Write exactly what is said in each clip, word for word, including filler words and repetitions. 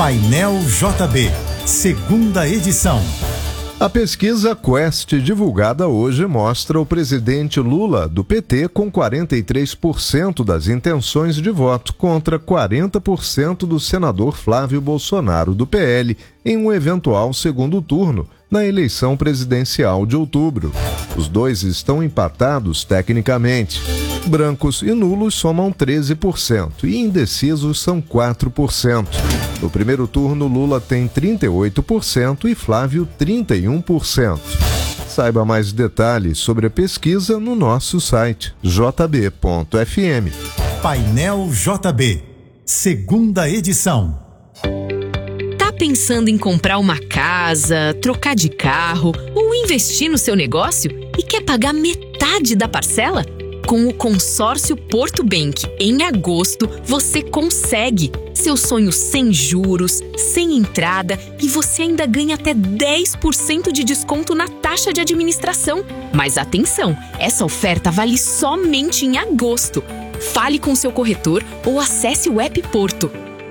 Painel J B, segunda edição. A pesquisa Quest divulgada hoje mostra o presidente Lula, do P T, com quarenta e três por cento das intenções de voto contra quarenta por cento do senador Flávio Bolsonaro, do P L, em um eventual segundo turno na eleição presidencial de outubro. Os dois estão empatados tecnicamente. Brancos e nulos somam treze por cento e indecisos são quatro por cento. No primeiro turno, Lula tem trinta e oito por cento e Flávio trinta e um por cento. Saiba mais detalhes sobre a pesquisa no nosso site j b ponto f m. Painel J B, segunda edição. Tá pensando em comprar uma casa, trocar de carro ou investir no seu negócio e quer pagar metade da parcela? Com o consórcio Porto Bank, em agosto, você consegue seu sonho sem juros, sem entrada e você ainda ganha até dez por cento de desconto na taxa de administração. Mas atenção, essa oferta vale somente em agosto. Fale com seu corretor ou acesse o app Porto.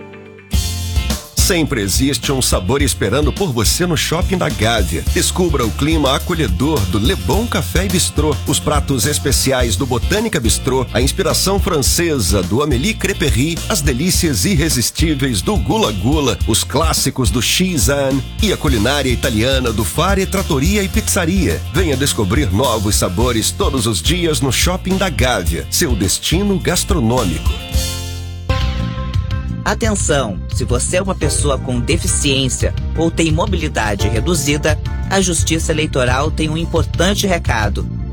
Sempre existe um sabor esperando por você no Shopping da Gávea. Descubra o clima acolhedor do Le Bon Café e Bistrô, os pratos especiais do Botânica Bistrô, a inspiração francesa do Amélie Crêperie, as delícias irresistíveis do Gula Gula, os clássicos do Xizan e a culinária italiana do Fare Trattoria e Pizzaria. Venha descobrir novos sabores todos os dias no Shopping da Gávea, seu destino gastronômico. Atenção! Se você é uma pessoa com deficiência ou tem mobilidade reduzida, a Justiça Eleitoral tem um importante recado.